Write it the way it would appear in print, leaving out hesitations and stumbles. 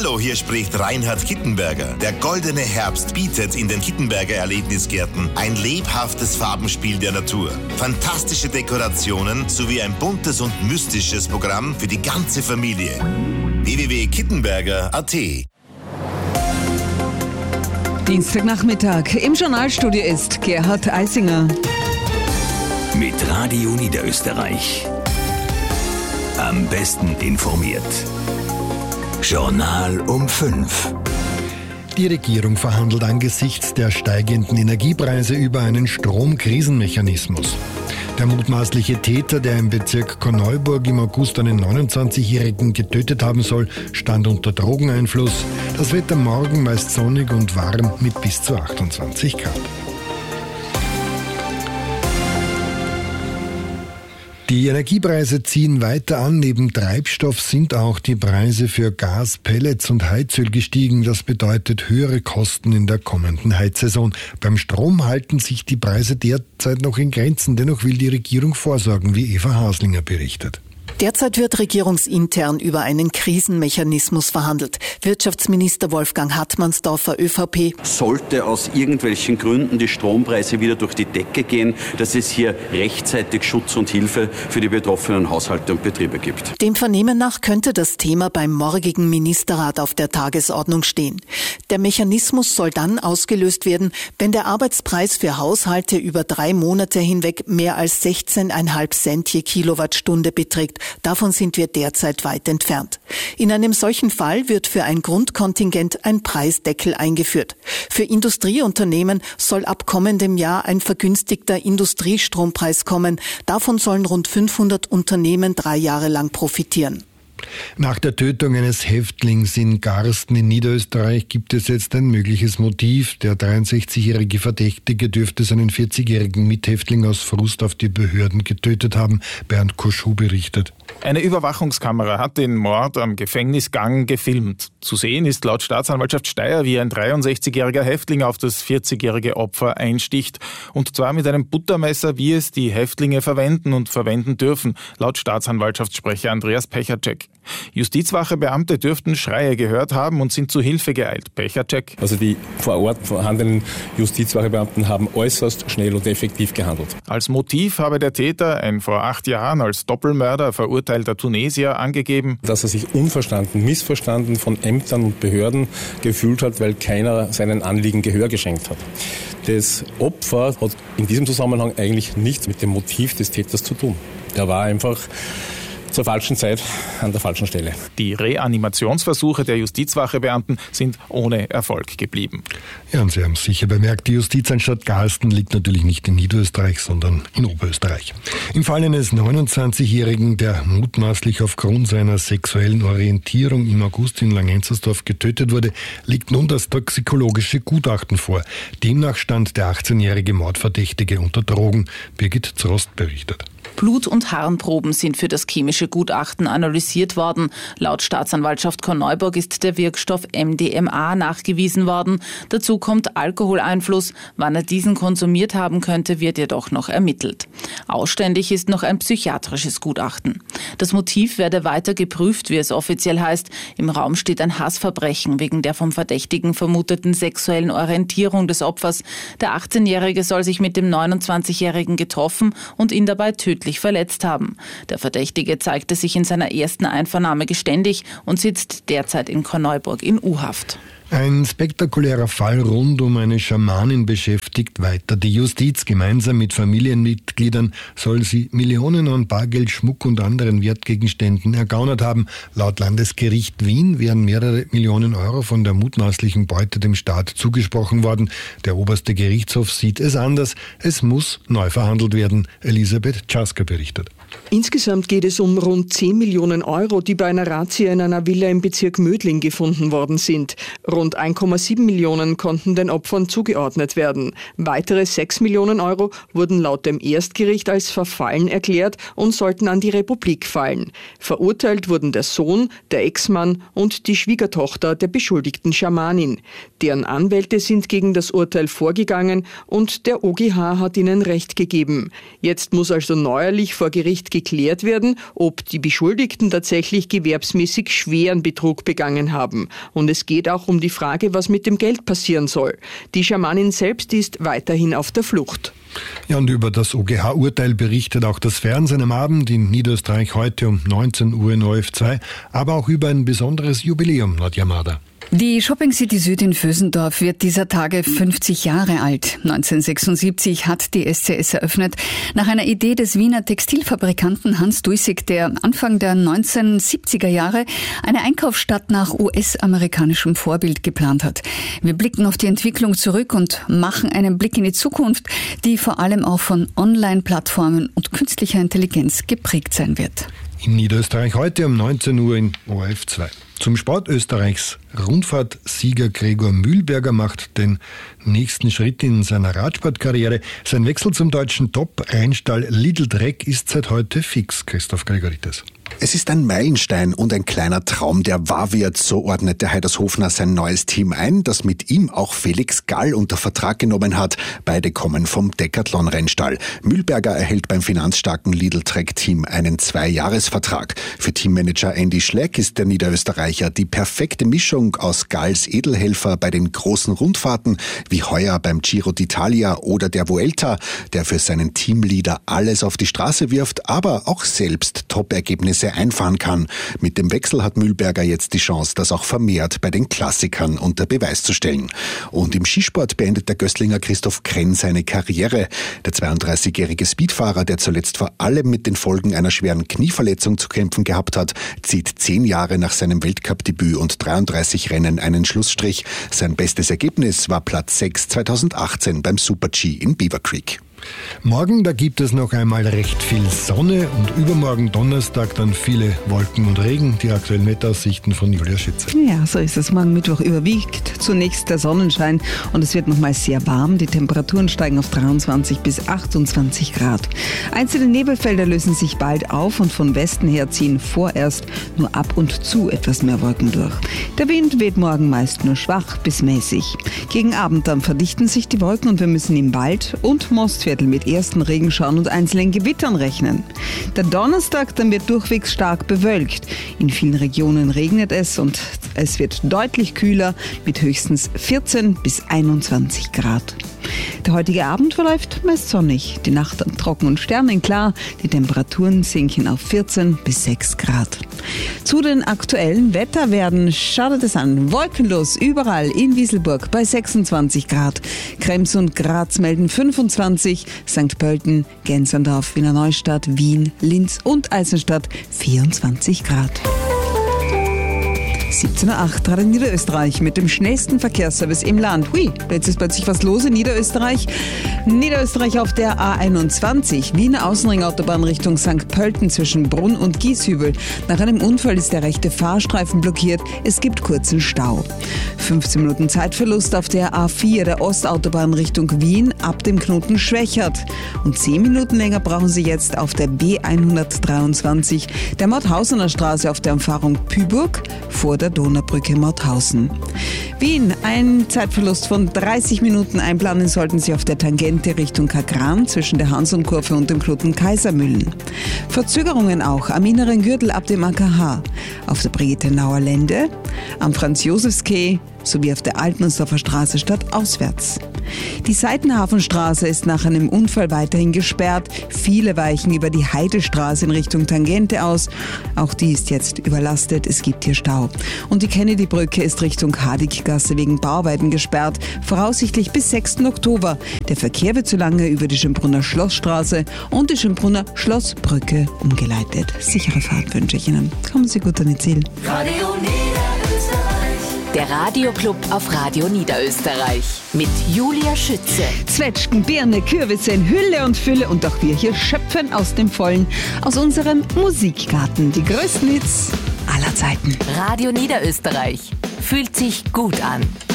Hallo, hier spricht Reinhard Kittenberger. Der goldene Herbst bietet in den Kittenberger Erlebnisgärten ein lebhaftes Farbenspiel der Natur, fantastische Dekorationen sowie ein buntes und mystisches Programm für die ganze Familie. www.kittenberger.at. Dienstagnachmittag. Im Journalstudio ist Gerhard Eisinger. Mit Radio Niederösterreich. Am besten informiert. Journal um 5. Die Regierung verhandelt angesichts der steigenden Energiepreise über einen Stromkrisenmechanismus. Der mutmaßliche Täter, der im Bezirk Korneuburg im August einen 29-Jährigen getötet haben soll, stand unter Drogeneinfluss. Das Wetter morgen meist sonnig und warm mit bis zu 28 Grad. Die Energiepreise ziehen weiter an. Neben Treibstoff sind auch die Preise für Gas, Pellets und Heizöl gestiegen. Das bedeutet höhere Kosten in der kommenden Heizsaison. Beim Strom halten sich die Preise derzeit noch in Grenzen. Dennoch will die Regierung vorsorgen, wie Eva Haslinger berichtet. Derzeit wird regierungsintern über einen Krisenmechanismus verhandelt. Wirtschaftsminister Wolfgang Hartmannsdorfer, ÖVP. Sollte aus irgendwelchen Gründen die Strompreise wieder durch die Decke gehen, dass es hier rechtzeitig Schutz und Hilfe für die betroffenen Haushalte und Betriebe gibt. Dem Vernehmen nach könnte das Thema beim morgigen Ministerrat auf der Tagesordnung stehen. Der Mechanismus soll dann ausgelöst werden, wenn der Arbeitspreis für Haushalte über 3 Monate hinweg mehr als 16,5 Cent je Kilowattstunde beträgt. Davon sind wir derzeit weit entfernt. In einem solchen Fall wird für ein Grundkontingent ein Preisdeckel eingeführt. Für Industrieunternehmen soll ab kommendem Jahr ein vergünstigter Industriestrompreis kommen. Davon sollen rund 500 Unternehmen 3 Jahre lang profitieren. Nach der Tötung eines Häftlings in Garsten in Niederösterreich gibt es jetzt ein mögliches Motiv. Der 63-jährige Verdächtige dürfte seinen 40-jährigen Mithäftling aus Frust auf die Behörden getötet haben. Bernd Koschuh berichtet. Eine Überwachungskamera hat den Mord am Gefängnisgang gefilmt. Zu sehen ist laut Staatsanwaltschaft Steyr, wie ein 63-jähriger Häftling auf das 40-jährige Opfer einsticht. Und zwar mit einem Buttermesser, wie es die Häftlinge verwenden und verwenden dürfen, laut Staatsanwaltschaftssprecher Andreas Pechacek. Justizwachebeamte dürften Schreie gehört haben und sind zu Hilfe geeilt. Pechacek. Also die vor Ort vorhandenen Justizwachebeamten haben äußerst schnell und effektiv gehandelt. Als Motiv habe der Täter, ein vor 8 Jahren als Doppelmörder verurteilter Tunesier, angegeben, dass er sich unverstanden, missverstanden von Ämtern und Behörden gefühlt hat, weil keiner seinen Anliegen Gehör geschenkt hat. Das Opfer hat in diesem Zusammenhang eigentlich nichts mit dem Motiv des Täters zu tun. Er war einfach zur falschen Zeit an der falschen Stelle. Die Reanimationsversuche der Justizwachebeamten sind ohne Erfolg geblieben. Ja, und Sie haben es sicher bemerkt, die Justizanstalt Garsten liegt natürlich nicht in Niederösterreich, sondern in Oberösterreich. Im Fall eines 29-Jährigen, der mutmaßlich aufgrund seiner sexuellen Orientierung im August in Langenzersdorf getötet wurde, liegt nun das toxikologische Gutachten vor. Demnach stand der 18-jährige Mordverdächtige unter Drogen. Birgit Zrost berichtet. Blut- und Harnproben sind für das chemische Gutachten analysiert worden. Laut Staatsanwaltschaft Korneuburg ist der Wirkstoff MDMA nachgewiesen worden. Dazu kommt Alkoholeinfluss. Wann er diesen konsumiert haben könnte, wird jedoch noch ermittelt. Ausständig ist noch ein psychiatrisches Gutachten. Das Motiv werde weiter geprüft, wie es offiziell heißt. Im Raum steht ein Hassverbrechen wegen der vom Verdächtigen vermuteten sexuellen Orientierung des Opfers. Der 18-Jährige soll sich mit dem 29-Jährigen getroffen und ihn dabei tödlich verletzt haben. Der Verdächtige zeigte sich in seiner ersten Einvernahme geständig und sitzt derzeit in Korneuburg in U-Haft. Ein spektakulärer Fall rund um eine Schamanin beschäftigt weiter die Justiz. Gemeinsam mit Familienmitgliedern soll sie Millionen an Bargeld, Schmuck und anderen Wertgegenständen ergaunert haben. Laut Landesgericht Wien wären mehrere Millionen Euro von der mutmaßlichen Beute dem Staat zugesprochen worden. Der oberste Gerichtshof sieht es anders. Es muss neu verhandelt werden. Elisabeth Czaska berichtet. Insgesamt geht es um rund 10 Millionen Euro, die bei einer Razzia in einer Villa im Bezirk Mödling gefunden worden sind. Rund 1,7 Millionen konnten den Opfern zugeordnet werden. Weitere 6 Millionen Euro wurden laut dem Erstgericht als verfallen erklärt und sollten an die Republik fallen. Verurteilt wurden der Sohn, der Ex-Mann und die Schwiegertochter der beschuldigten Schamanin. Deren Anwälte sind gegen das Urteil vorgegangen und der OGH hat ihnen Recht gegeben. Jetzt muss also neuerlich vor Gericht Gericht geklärt werden, ob die Beschuldigten tatsächlich gewerbsmäßig schweren Betrug begangen haben. Und es geht auch um die Frage, was mit dem Geld passieren soll. Die Schamanin selbst ist weiterhin auf der Flucht. Ja, und über das OGH-Urteil berichtet auch das Fernsehen am Abend in Niederösterreich heute um 19 Uhr in ORF2, aber auch über ein besonderes Jubiläum, Nadja Mader. Die Shopping City Süd in Vösendorf wird dieser Tage 50 Jahre alt. 1976 hat die SCS eröffnet, nach einer Idee des Wiener Textilfabrikanten Hans Duisig, der Anfang der 1970er Jahre eine Einkaufsstadt nach US-amerikanischem Vorbild geplant hat. Wir blicken auf die Entwicklung zurück und machen einen Blick in die Zukunft, die vor allem auch von Online-Plattformen und künstlicher Intelligenz geprägt sein wird. In Niederösterreich heute um 19 Uhr in ORF2. Zum Sport Österreichs Rundfahrtsieger Gregor Mühlberger macht den nächsten Schritt in seiner Radsportkarriere. Sein Wechsel zum deutschen Top-Rennstall Lidl Trek ist seit heute fix. Christoph Gregoritis. Es ist ein Meilenstein und ein kleiner Traum, der wahr wird, so ordnete Heidershofner sein neues Team ein, das mit ihm auch Felix Gall unter Vertrag genommen hat. Beide kommen vom Decathlon-Rennstall. Mühlberger erhält beim finanzstarken Lidl Trek-Team einen 2-Jahres-Vertrag. Für Teammanager Andy Schleck ist der Niederösterreicher die perfekte Mischung aus Galls Edelhelfer bei den großen Rundfahrten, wie heuer beim Giro d'Italia oder der Vuelta, der für seinen Teamleader alles auf die Straße wirft, aber auch selbst Top-Ergebnisse einfahren kann. Mit dem Wechsel hat Mühlberger jetzt die Chance, das auch vermehrt bei den Klassikern unter Beweis zu stellen. Und im Skisport beendet der Gößlinger Christoph Krenn seine Karriere. Der 32-jährige Speedfahrer, der zuletzt vor allem mit den Folgen einer schweren Knieverletzung zu kämpfen gehabt hat, zieht 10 Jahre nach seinem Weltcup-Debüt und 33 Rennen einen Schlussstrich. Sein bestes Ergebnis war Platz 6 2018 beim Super-G in Beaver Creek. Morgen, da gibt es noch einmal recht viel Sonne und übermorgen Donnerstag dann viele Wolken und Regen. Die aktuellen Wetteraussichten von Julia Schütze. Ja, so ist es. Morgen Mittwoch überwiegt zunächst der Sonnenschein und es wird nochmal sehr warm. Die Temperaturen steigen auf 23 bis 28 Grad. Einzelne Nebelfelder lösen sich bald auf und von Westen her ziehen vorerst nur ab und zu etwas mehr Wolken durch. Der Wind weht morgen meist nur schwach bis mäßig. Gegen Abend dann verdichten sich die Wolken und wir müssen im Wald und Mostviertel mit ersten Regenschauern und einzelnen Gewittern rechnen. Der Donnerstag dann wird durchwegs stark bewölkt. In vielen Regionen regnet es und es wird deutlich kühler mit höchstens 14 bis 21 Grad. Der heutige Abend verläuft meist sonnig. Die Nacht dann trocken und sternenklar. Die Temperaturen sinken auf 14 bis 6 Grad. Zu den aktuellen Wetterwerten schaut es an. Wolkenlos überall in Wieselburg bei 26 Grad. Krems und Graz melden 25, St. Pölten, Gensendorf, Wiener Neustadt, Wien, Linz und Eisenstadt 24 Grad. 17.08 Uhr, Radio Niederösterreich mit dem schnellsten Verkehrsservice im Land. Hui, jetzt ist plötzlich was los in Niederösterreich. Niederösterreich auf der A21, Wiener Außenringautobahn Richtung St. Pölten zwischen Brunn und Gieshübel. Nach einem Unfall ist der rechte Fahrstreifen blockiert. Es gibt kurzen Stau. 15 Minuten Zeitverlust auf der A4, der Ostautobahn Richtung Wien, ab dem Knoten Schwächert. Und 10 Minuten länger brauchen Sie jetzt auf der B123, der Mauthausener Straße auf der Umfahrung Püburg, vor der Donaubrücke Mauthausen. Wien, ein Zeitverlust von 30 Minuten. Einplanen sollten Sie auf der Tangente Richtung Kagran zwischen der Hansonkurve und dem Knoten Kaisermühlen. Verzögerungen auch am inneren Gürtel ab dem AKH, auf der Brigittenauer Lände, am Franz-Josefs-Quai sowie auf der Altmannsdorfer Straße stadtauswärts. Die Seitenhafenstraße ist nach einem Unfall weiterhin gesperrt. Viele weichen über die Heidestraße in Richtung Tangente aus. Auch die ist jetzt überlastet. Es gibt hier Stau. Und die Kennedy-Brücke ist Richtung Hadiggasse wegen Bauarbeiten gesperrt. Voraussichtlich bis 6. Oktober. Der Verkehr wird so lange über die Schönbrunner Schlossstraße und die Schönbrunner Schlossbrücke umgeleitet. Sichere Fahrt wünsche ich Ihnen. Kommen Sie gut an Ihr Ziel. Radio Niederösterreich. Der Radioclub auf Radio Niederösterreich mit Julia Schütze. Zwetschgen, Birne, Kürbisse in Hülle und Fülle und auch wir hier schöpfen aus dem Vollen, aus unserem Musikgarten. Die größten Hits aller Zeiten. Radio Niederösterreich fühlt sich gut an.